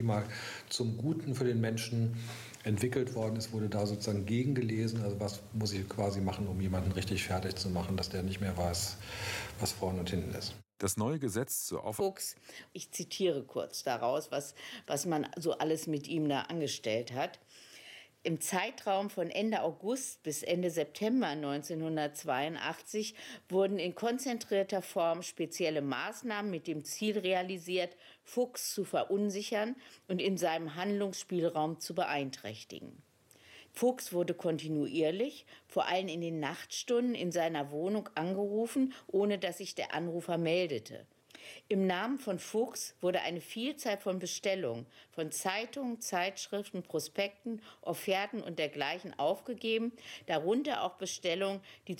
mal zum Guten für den Menschen entwickelt worden ist, wurde da sozusagen gegengelesen. Also was muss ich quasi machen, um jemanden richtig fertig zu machen, dass der nicht mehr weiß, was vorne und hinten ist. Das neue Gesetz zur Fuchs, ich zitiere kurz daraus, was man so alles mit ihm da angestellt hat. Im Zeitraum von Ende August bis Ende September 1982 wurden in konzentrierter Form spezielle Maßnahmen mit dem Ziel realisiert, Fuchs zu verunsichern und in seinem Handlungsspielraum zu beeinträchtigen. Fuchs wurde kontinuierlich, vor allem in den Nachtstunden, in seiner Wohnung angerufen, ohne dass sich der Anrufer meldete. Im Namen von Fuchs wurde eine Vielzahl von Bestellungen von Zeitungen, Zeitschriften, Prospekten, Offerten und dergleichen aufgegeben, darunter auch Bestellungen, die